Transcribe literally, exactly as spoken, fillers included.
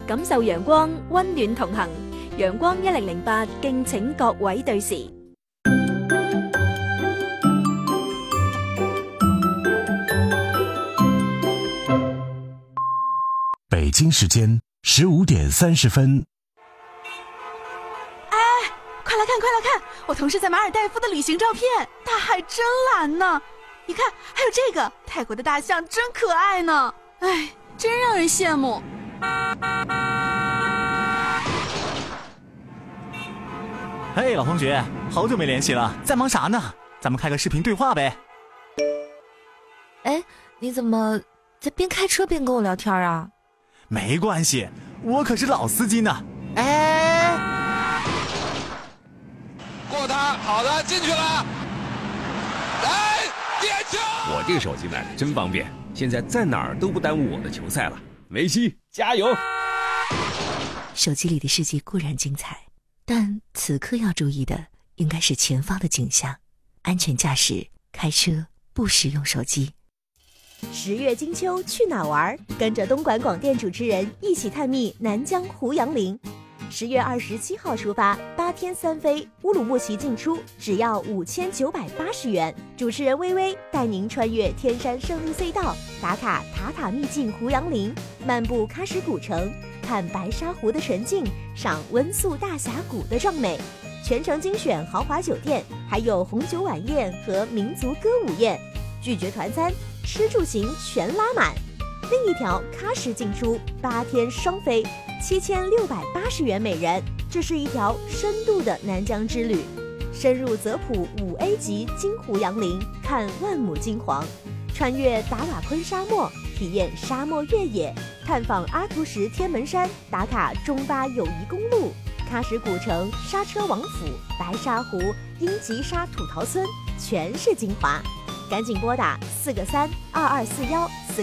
感受陽光，溫暖同行。陽光一零零八，敬請各位對時。 北京时间十五点三十分。 哎，快来看，快来看！我同事在马尔代夫的旅行照片，大海真蓝呢。你看，还有这个泰国的大象真可爱呢。哎，真让人羡慕。 嘿，老同学，好久没联系了，在忙啥呢？咱们开个视频对话呗。 哎，你怎么在边开车边跟我聊天啊？ 没关系，我可是老司机呢。哎， 过他，好的，进去了。来，点球！ 我这个手机买的真方便，现在在哪儿都不耽误我的球赛了。梅西，加油！ 手机里的世界固然精彩，但此刻要注意的应该是前方的景象，安全驾驶，开车不使用手机。 十月金秋去哪玩？跟着东莞广电主持人一起探秘南疆胡杨林。十月二十七号出发，八天三飞，乌鲁木齐进出，只要五千九百八十元。主持人微微带您穿越天山胜利隧道，打卡塔塔秘境胡杨林，漫步喀什古城，看白沙湖的纯净，赏温宿大峡谷的壮美。全程精选豪华酒店，还有红酒晚宴和民族歌舞宴，拒绝团餐，吃住行全拉满。另一条喀什进出，八天双飞，七千六百八十元每人。这是一条深度的南疆之旅，深入泽普五 A 级金胡杨林，看万亩金黄，穿越达瓦昆沙漠，体验沙漠越野，探访阿图什天门山，打卡中巴友谊公路，喀什古城、刹车王府、白沙湖、英吉沙土陶村，全是精华。赶紧拨打四个三二二四幺